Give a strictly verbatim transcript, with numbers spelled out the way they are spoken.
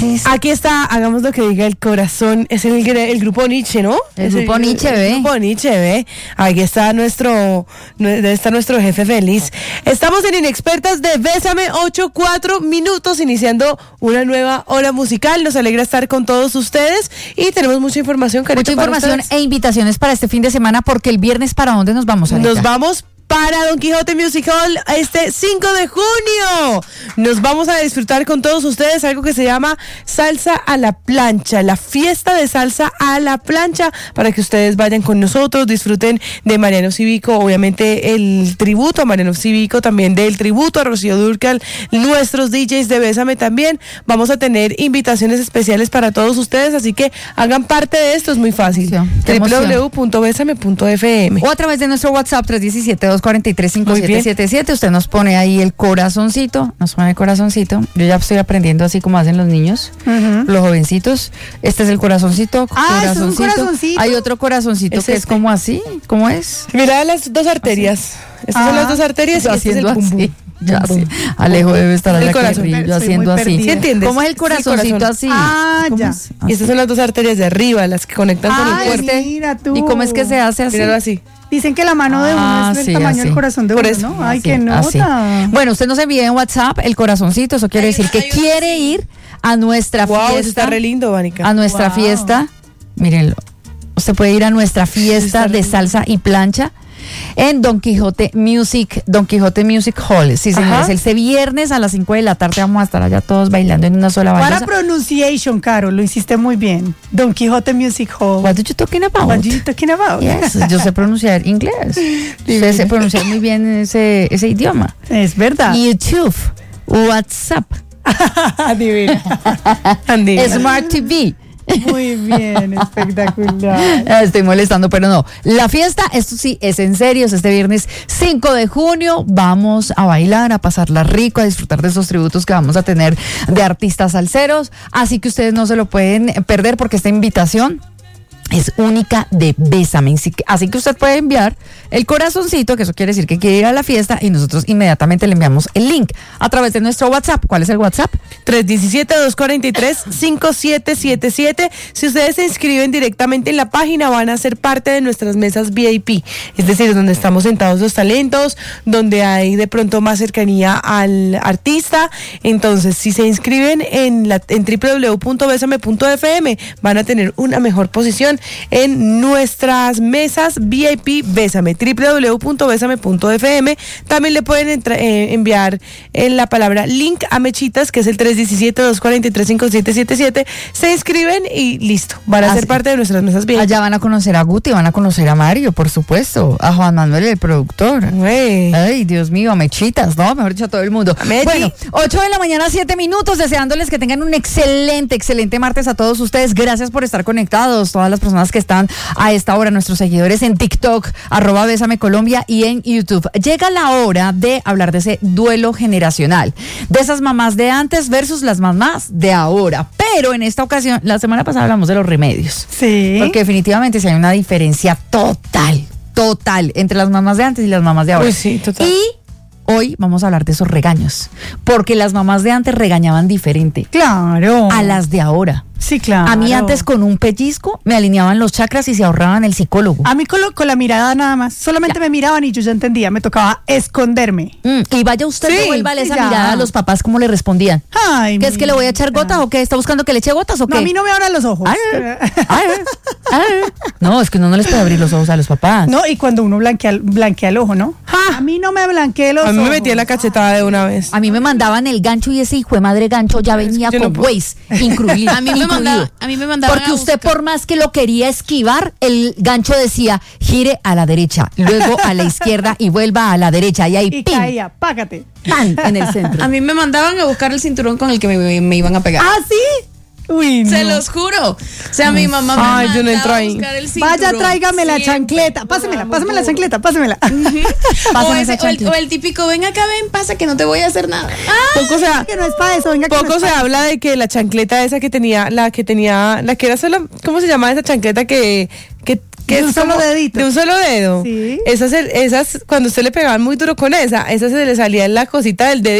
sí, sí. Aquí está, hagamos lo que diga el corazón. Es el, el grupo Nietzsche, ¿no? El es grupo el, Nietzsche, el, ve. El grupo Nietzsche, ve. Aquí está nuestro, debe estar nuestro jefe feliz. Estamos en Inexpertas de Bésame, ocho, cuatro minutos, iniciando una nueva hora musical. Nos alegra estar con todos ustedes y tenemos mucha información, Carito. Mucha información e invitaciones para este fin de semana, porque el viernes, ¿para dónde nos vamos a ir? Nos vamos para Don Quijote Music Hall este cinco de junio. Nos vamos a disfrutar con todos ustedes algo que se llama Salsa a la Plancha, la fiesta de salsa a la plancha, para que ustedes vayan con nosotros, disfruten de Mariano Cívico, obviamente el tributo a Mariano Cívico, también del tributo a Rocío Dúrcal, nuestros D Js de Bésame también. Vamos a tener invitaciones especiales para todos ustedes, así que hagan parte de esto, es muy fácil. w w w punto besame punto f m o a través de nuestro WhatsApp tres uno siete, dos cuatro tres, cinco siete siete siete. Usted nos pone ahí el corazoncito, nos pone el corazoncito. Yo ya estoy aprendiendo así como hacen los niños, uh-huh. los jovencitos. Este es el corazoncito, ah, corazoncito. ¿es un corazoncito? Hay otro corazoncito ¿Es que este? es como así, ¿cómo es? Mira las dos arterias. Estas ah, son las dos arterias y este es el pum, así. pum. Ya, sí. Alejo debe estar allá que yo haciendo así. ¿Sí entiendes? ¿Cómo es el corazoncito sí, así? Ah, ya. Es? Y estas son las dos arterias de arriba, las que conectan ah, con el cuerpo. Mira tú. ¿Y cómo es que se hace así? Míralo así. Dicen que la mano de uno ah, es del sí, tamaño así. del corazón de Por uno, eso. ¿no? Ay, Así, qué nota. así. Bueno, usted nos envía en WhatsApp el corazoncito, eso quiere Hay decir una- que hay una quiere así. ir a nuestra Wow, eso fiesta. está re lindo, Vánica. A nuestra Wow. fiesta. Mírenlo. Usted puede ir a nuestra fiesta está de lindo. salsa y plancha en Don Quijote Music, Don Quijote Music Hall. Sí, señores. Ajá. Este viernes a las cinco de la tarde vamos a estar allá todos bailando en una sola Para bailosa. pronunciation, Caro, lo hiciste muy bien. Don Quijote Music Hall. What are you talking about? What are you talking about? Yes, yo sé pronunciar inglés. Usted sé pronunciar muy bien ese, ese idioma. Es verdad. YouTube, WhatsApp, Divina. Andina. Smart T V. Muy bien, espectacular. Estoy molestando, pero no. La fiesta, esto sí, es en serio. Es este viernes cinco de junio. Vamos a bailar, a pasarla rico, a disfrutar de esos tributos que vamos a tener de artistas salseros. Así que ustedes no se lo pueden perder, porque esta invitación es única de Bésame. Así que, así que usted puede enviar el corazoncito, que eso quiere decir que quiere ir a la fiesta, y nosotros inmediatamente le enviamos el link a través de nuestro WhatsApp. ¿Cuál es el WhatsApp? tres uno siete, dos cuatro tres, cinco siete siete siete. Si ustedes se inscriben directamente en la página, van a ser parte de nuestras mesas V I P, es decir, donde estamos sentados los talentos, donde hay de pronto más cercanía al artista. Entonces, si se inscriben en, la, en w w w punto besame punto f m, van a tener una mejor posición en nuestras mesas V I P Bésame, w w w punto besame punto f m. También le pueden entra, eh, enviar en la palabra link a Mechitas, que es el tres uno siete, dos cuatro tres, cinco siete siete siete. Se inscriben y listo, van a Así. ser parte de nuestras mesas V I P. Allá van a conocer a Guti, van a conocer a Mario, por supuesto, a Juan Manuel, el productor. Güey. Ay, Dios mío, a Mechitas, ¿no? Mejor dicho, a todo el mundo. Mechi. Bueno, ocho de la mañana, siete minutos, deseándoles que tengan un excelente, excelente martes a todos ustedes. Gracias por estar conectados, todas las personas que están a esta hora, nuestros seguidores en TikTok, arroba Bésame Colombia, y en YouTube. Llega la hora de hablar de ese duelo generacional, de esas mamás de antes versus las mamás de ahora. Pero en esta ocasión, la semana pasada hablamos de los remedios. Sí. Porque definitivamente sí hay una diferencia total, total, entre las mamás de antes y las mamás de ahora. Uy, sí, total. Y hoy vamos a hablar de esos regaños, porque las mamás de antes regañaban diferente Claro. a las de ahora. Sí, claro. A mí antes con un pellizco me alineaban los chakras y se ahorraban el psicólogo. A mí con, lo- con la mirada nada más. Solamente Ya. me miraban y yo ya entendía. Me tocaba esconderme. Mm, y vaya usted, Sí, devuélvale esa ya. mirada a los papás, ¿cómo le respondían? Ay, ¿Qué es que le voy a echar mira. gotas o qué? ¿Está buscando que le eche gotas o qué? No, a mí no me abran los ojos. Ay, ay, ay. No, es que uno no les puede abrir los ojos a los papás. No, y cuando uno blanquea, blanquea el ojo, ¿no? A mí no me blanqueé los A mí me ojos. metí en la cachetada de una vez. A mí me mandaban el gancho y ese hijo de madre gancho ya venía yo no con puedo. Waze incluido. A mí me incluido. mandaba- a mí me mandaban Porque a usted buscar. por más que lo quería esquivar, el gancho decía gire a la derecha, luego a la izquierda y vuelva a la derecha. Y ahí Y ¡pim! caía, págate. ¡Pan! En el centro. A mí me mandaban a buscar el cinturón con el que me, me iban a pegar. ¿Ah, sí? Uy, no. Se los juro. O sea, mi mamá me Ay, yo no mandaba entro a ahí. buscar el cinturón. Vaya, tráigame la Siempre. chancleta. Pásemela, pásame la chancleta, pásemela. O, Pásame esa ese- o el, chancleta. o el típico, ven acá, ven, pasa que no te voy a hacer nada. Ah, Poco se, ha- Que no es para eso, venga. que no poco es se pa' habla de que la chancleta esa que tenía, la que tenía, la que era solo, ¿cómo se llama esa chancleta que, que, que De un es solo como- dedito. De un solo dedo. Sí. Esas, esas, cuando usted le pegaban muy duro con esa, esa se le salía en la cosita del dedo.